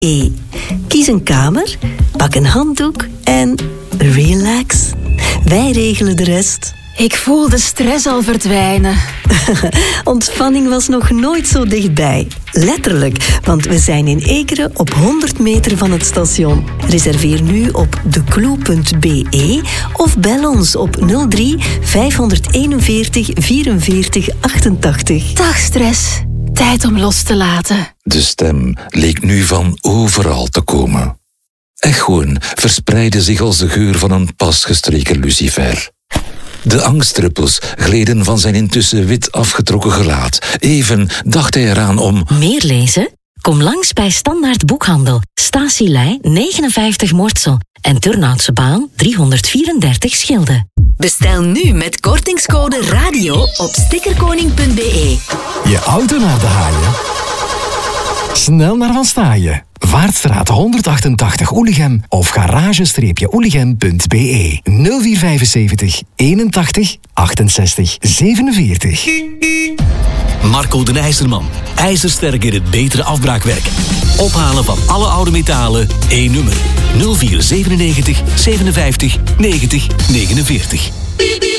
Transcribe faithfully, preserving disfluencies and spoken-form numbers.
E. Kies een kamer, pak een handdoek en relax. Wij regelen de rest. Ik voel de stress al verdwijnen. Ontspanning was nog nooit zo dichtbij. Letterlijk, want we zijn in Ekeren op honderd meter van het station. Reserveer nu op dekloe punt be of bel ons op nul drie vijf eenenveertig vierenveertig achtentachtig. Dag stress. Tijd om los te laten. De stem leek nu van overal te komen. Echoen verspreidde zich als de geur van een pas gestreken lucifer. De angstdruppels gleden van zijn intussen wit afgetrokken gelaat. Even dacht hij eraan om... Meer lezen? Kom langs bij Standaard Boekhandel. Statielei negenenvijftig Mortsel en Turnhoutse Baan driehonderdvierendertig Schilde. Bestel nu met kortingscode radio op stickerkoning punt be. Je auto naar de haaien? Snel naar Van Staaien. Vaartstraat honderdachtentachtig Oelichem of garage-oelichem punt be. nul vier vijfenzeventig eenentachtig achtenzestig zevenenveertig. Marco de IJzerman. IJzersterk in het betere afbraakwerk. Ophalen van alle oude metalen. één nummer. nul vier zevenennegentig zevenenvijftig negentig negenenveertig.